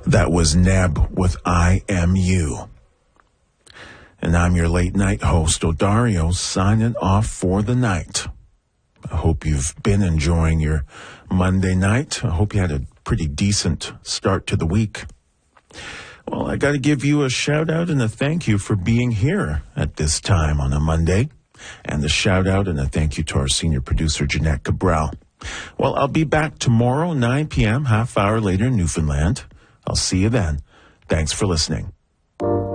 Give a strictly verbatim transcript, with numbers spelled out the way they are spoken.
That was Neb with I Am You. And I'm your late night host, Odario, signing off for the night. I hope you've been enjoying your Monday night. I hope you had a pretty decent start to the week. Well, I got to give you a shout out and a thank you for being here at this time on a Monday. And a shout out and a thank you to our senior producer, Jeanette Cabral. Well, I'll be back tomorrow, nine p.m., half hour later in Newfoundland. I'll see you then. Thanks for listening.